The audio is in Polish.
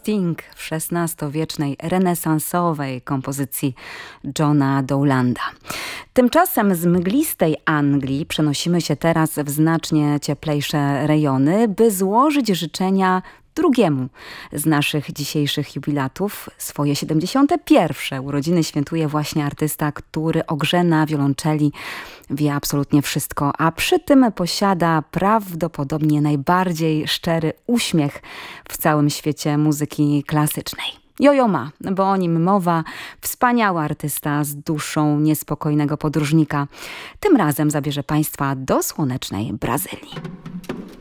Sting w XVI-wiecznej renesansowej kompozycji Johna Dowlanda. Tymczasem z mglistej Anglii przenosimy się teraz w znacznie cieplejsze rejony, by złożyć życzenia drugiemu z naszych dzisiejszych jubilatów. Swoje 71. urodziny świętuje właśnie artysta, który o grze na wiolonczeli wie absolutnie wszystko, a przy tym posiada prawdopodobnie najbardziej szczery uśmiech w całym świecie muzyki klasycznej. Jojo Ma, bo o nim mowa, wspaniały artysta z duszą niespokojnego podróżnika. Tym razem zabierze Państwa do słonecznej Brazylii.